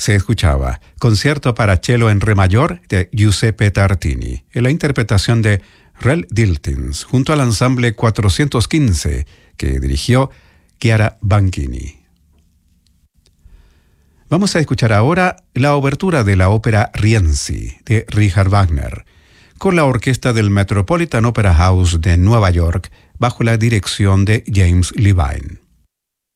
Se escuchaba Concierto para cello en re mayor de Giuseppe Tartini, en la interpretación de Rel Diltins, junto al ensamble 415, que dirigió Chiara Banchini. Vamos a escuchar ahora la obertura de la ópera Rienzi, de Richard Wagner, con la orquesta del Metropolitan Opera House de Nueva York, bajo la dirección de James Levine.